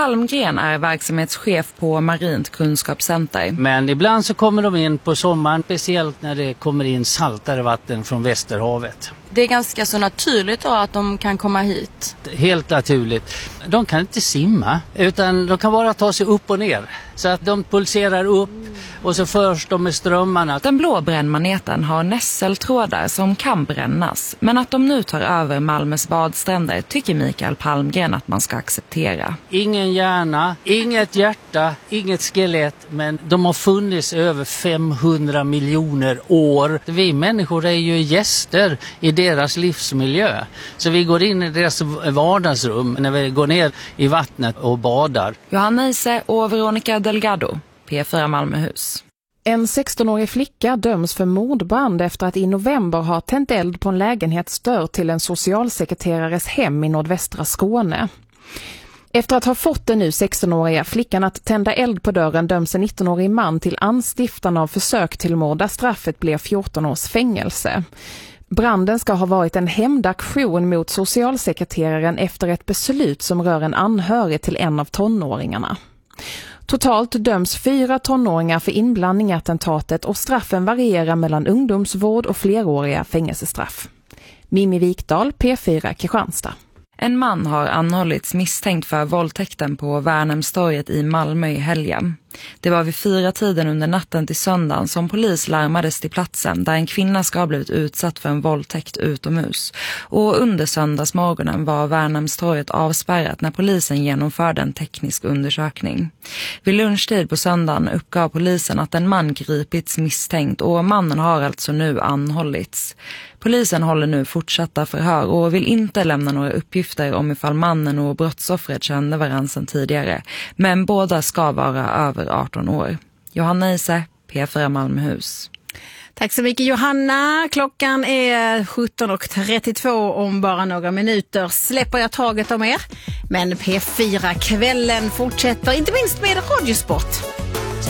Palmgren är verksamhetschef på Marint kunskapscenter. Men ibland så kommer de in på sommaren, speciellt när det kommer in saltare vatten från Västerhavet. Det är ganska så naturligt då att de kan komma hit. Helt naturligt. De kan inte simma utan de kan bara ta sig upp och ner. Så att de pulserar upp och så förs de med strömmarna. Den blå brännmaneten har nässeltrådar som kan brännas. Men att de nu tar över Malmös badstränder tycker Mikael Palmgren att man ska acceptera. Ingen hjärna, inget hjärta, inget skelett. Men de har funnits över 500 miljoner år. Vi människor är ju gäster i deras livsmiljö. Så vi går in i deras vardagsrum när vi går ner i vattnet och badar. Johanna Ise och Veronica Delgado, P4 Malmöhus. En 16-årig flicka döms för mordbrand efter att i november ha tänt eld på en lägenhetsdörr till en socialsekreterares hem i nordvästra Skåne. Efter att ha fått den nu 16-åriga flickan att tända eld på dörren döms en 19-årig man till anstiftan av försök till mord där straffet blev 14 års fängelse. Branden ska ha varit en hämndaktion mot socialsekreteraren efter ett beslut som rör en anhörig till en av tonåringarna. Totalt döms 4 tonåringar för inblandning i attentatet och straffen varierar mellan ungdomsvård och fleråriga fängelsestraff. Mimmi Vikdal, P4 Kristianstad. En man har anhållits misstänkt för våldtäkten på Värnhemstorget i Malmö i helgen. Det var vid 4-tiden under natten till söndagen som polis larmades till platsen där en kvinna ska ha blivit utsatt för en våldtäkt utomhus. Och under söndagsmorgonen var Värnhemstorget avspärrat när polisen genomförde en teknisk undersökning. Vid lunchtid på söndagen uppgav polisen att en man gripits misstänkt och mannen har alltså nu anhållits. Polisen håller nu fortsatta förhör och vill inte lämna några uppgifter om ifall mannen och brottsoffret kände varandra sedan tidigare. Men båda ska vara över 18 år. Johanna Ise, P4 Malmöhus. Tack så mycket Johanna. Klockan är 17:32 om bara några minuter. Släpper jag taget om er. Men P4-kvällen fortsätter inte minst med Radiosport.